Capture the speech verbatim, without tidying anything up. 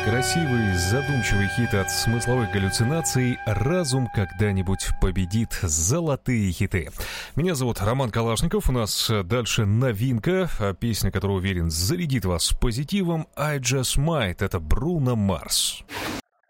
Красивый, задумчивый хит от смысловых галлюцинаций «Разум когда-нибудь победит». Золотые хиты. Меня зовут Роман Калашников. У нас дальше новинка. Песня, которая, уверен, зарядит вас позитивом. «I Just Might». Это Бруно Марс.